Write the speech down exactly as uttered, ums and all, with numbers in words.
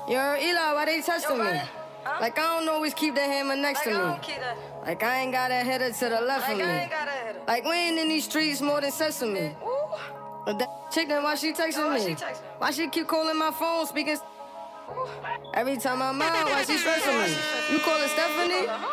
Yo, Eli, why they testing Yo, me? brother. Huh? Like I don't always keep the hammer next Like, to I me. don't keep that. Like I ain't got a header to the left Like, of I me. ain't got a header. Like we ain't in these streets more than sesame. Ooh. But that chick then why she texting Yo, why me? she texting me? Why she keep calling my phone, speaking? Every time I'm out, why she stressing me? You call her Stephanie?